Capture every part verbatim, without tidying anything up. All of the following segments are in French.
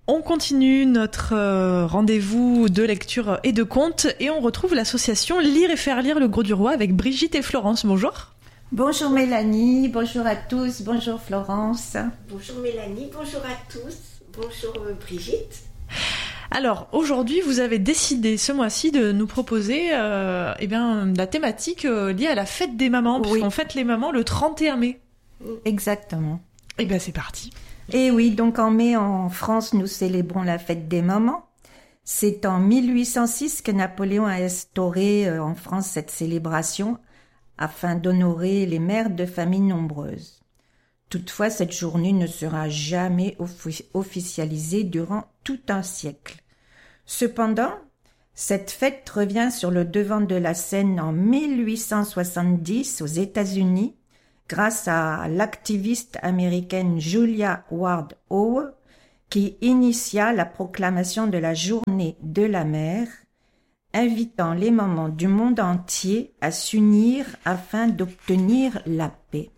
On continue notre euh, rendez-vous de lecture et de contes et on retrouve l'association Lire et faire lire le Gros du Roi avec Brigitte et Florence. Bonjour. Bonjour Mélanie, bonjour à tous, bonjour Florence. Bonjour Mélanie, bonjour à tous, bonjour Brigitte. Alors aujourd'hui vous avez décidé ce mois-ci de nous proposer euh, eh bien, la thématique euh, liée à la fête des mamans, oui. puisqu'on fête les mamans le trente et un mai. Exactement. Et bien c'est parti. Et oui, donc en mai, en France, nous célébrons la fête des mamans. C'est en mille huit cent six que Napoléon a instauré en France cette célébration afin d'honorer les mères de familles nombreuses. Toutefois, cette journée ne sera jamais offi- officialisée durant tout un siècle. Cependant, cette fête revient sur le devant de la scène en mille huit cent soixante-dix aux États-Unis grâce à l'activiste américaine Julia Ward Howe, qui initia la proclamation de la journée de la mère, invitant les mamans du monde entier à s'unir afin d'obtenir la paix.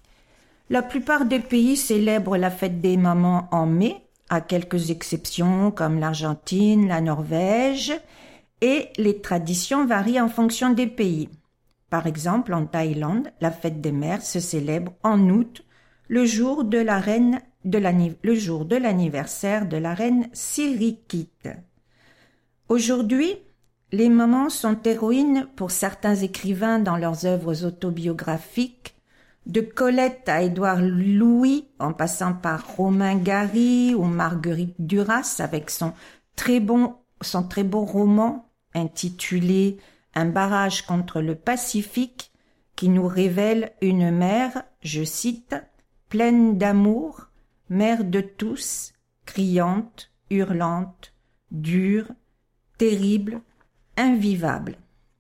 La plupart des pays célèbrent la fête des mamans en mai, à quelques exceptions comme l'Argentine, la Norvège, et les traditions varient en fonction des pays. Par exemple, en Thaïlande, la fête des mères se célèbre en août, le jour de la reine de le jour de l'anniversaire de la reine Sirikit. Aujourd'hui, les mamans sont héroïnes pour certains écrivains dans leurs œuvres autobiographiques, de Colette à Édouard Louis, en passant par Romain Gary ou Marguerite Duras avec son très bon, son très beau roman intitulé Un barrage contre le Pacifique, qui nous révèle une mère, je cite, pleine d'amour, mère de tous, criante, hurlante, dure, terrible, invivable.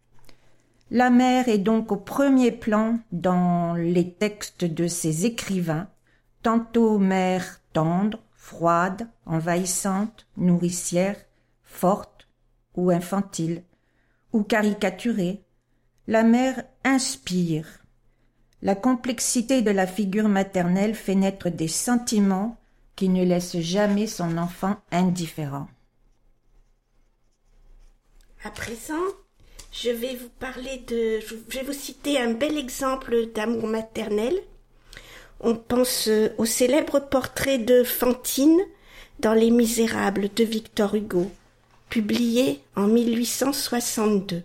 La mère est donc au premier plan dans les textes de ces écrivains, tantôt mère tendre, froide, envahissante, nourricière, forte ou infantile, ou caricaturée. La mère inspire. La complexité de la figure maternelle fait naître des sentiments qui ne laissent jamais son enfant indifférent. À présent, je vais vous parler de... Je vais vous citer un bel exemple d'amour maternel. On pense au célèbre portrait de Fantine dans Les Misérables de Victor Hugo, publié en mille huit cent soixante-deux.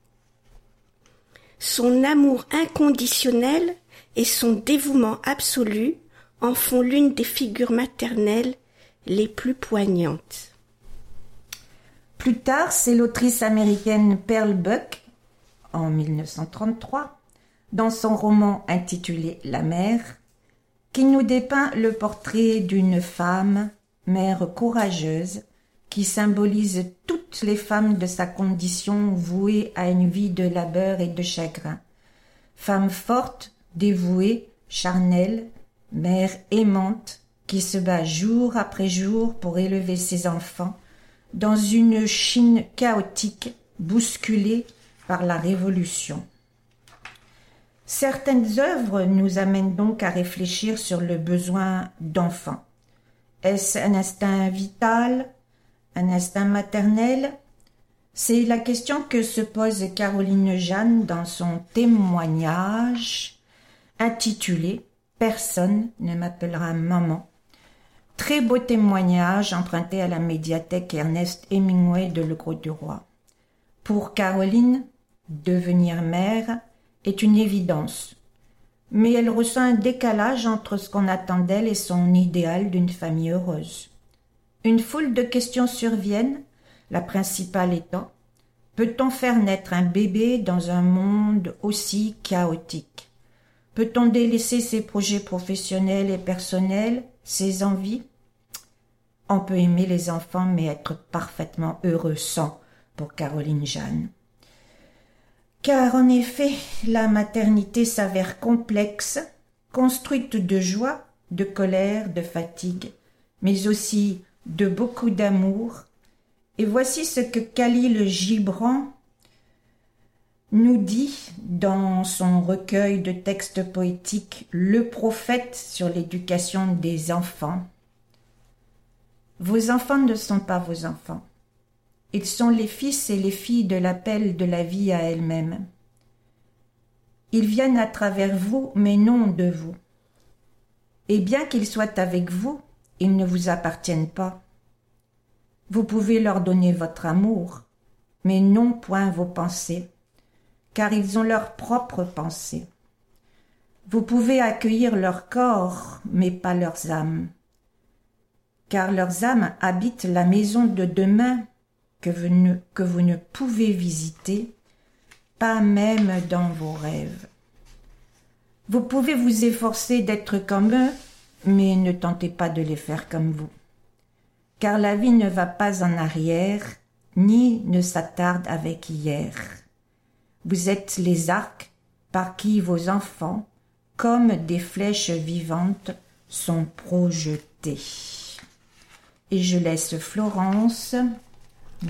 Son amour inconditionnel et son dévouement absolu en font l'une des figures maternelles les plus poignantes. Plus tard, c'est l'autrice américaine Pearl Buck, en mille neuf cent trente-trois, dans son roman intitulé La mère, qui nous dépeint le portrait d'une femme, mère courageuse, qui symbolise toutes les femmes de sa condition vouées à une vie de labeur et de chagrin. Femme forte, dévouée, charnelle, mère aimante, qui se bat jour après jour pour élever ses enfants, dans une Chine chaotique, bousculée par la Révolution. Certaines œuvres nous amènent donc à réfléchir sur le besoin d'enfants. Est-ce un instinct vital, un instinct maternel? C'est la question que se pose Caroline Jeanne dans son témoignage intitulé « Personne ne m'appellera maman ». Très beau témoignage emprunté à la médiathèque Ernest Hemingway de Le Gros du Roi. Pour Caroline, devenir mère est une évidence, mais elle ressent un décalage entre ce qu'on attend d'elle et son idéal d'une famille heureuse. Une foule de questions surviennent, la principale étant « Peut-on faire naître un bébé dans un monde aussi chaotique ? Peut-on délaisser ses projets professionnels et personnels, ses envies ? On peut aimer les enfants mais être parfaitement heureux sans, pour Caroline Jeanne. Car en effet, la maternité s'avère complexe, construite de joie, de colère, de fatigue, mais aussi de beaucoup d'amour. Et voici ce que Khalil Gibran nous dit dans son recueil de textes poétiques « Le prophète sur l'éducation des enfants ». Vos enfants ne sont pas vos enfants. Ils sont les fils et les filles de l'appel de la vie à elle-même. Ils viennent à travers vous, mais non de vous. Et bien qu'ils soient avec vous, ils ne vous appartiennent pas. Vous pouvez leur donner votre amour, mais non point vos pensées, car ils ont leurs propres pensées. Vous pouvez accueillir leur corps, mais pas leurs âmes, car leurs âmes habitent la maison de demain que vous ne, que vous ne pouvez visiter, pas même dans vos rêves. Vous pouvez vous efforcer d'être comme eux, mais ne tentez pas de les faire comme vous, car la vie ne va pas en arrière, ni ne s'attarde avec hier. Vous êtes les arcs par qui vos enfants, comme des flèches vivantes, sont projetés. Et je laisse Florence